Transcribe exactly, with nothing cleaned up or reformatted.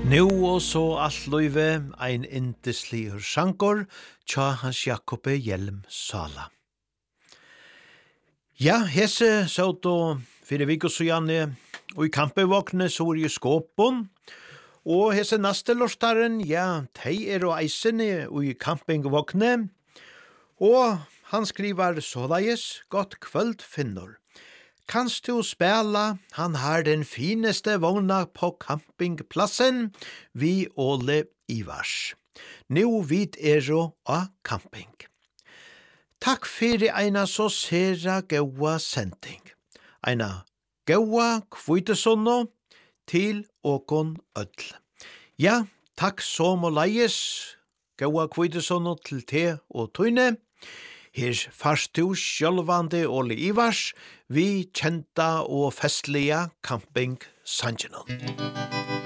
Nu og så alt løyve, ein indeslig sjankor, tja Hans Jakobe Hjelm Sala. Ja, hese så då fire vikor så janne, og i kampevåkne så er jo skåpen, og hese neste lorstaren, ja, tei er og eisene og i kampingvåkne, og han skriver såleis, godt kvöld finnor. Kanst du spela, han har den fineste vogna på campingplassen, vi Åle Ivars. Nu vid er og a camping. Takk fyrir eina så sera gaua sending. Eina gaua kvitesonno til åkon öll. Ja, takk så må leies, gaua kvitesonno til te og tøyne. Her fast du sjølvande Åle Ivars, vi kjenta og festlige camping-sangenon.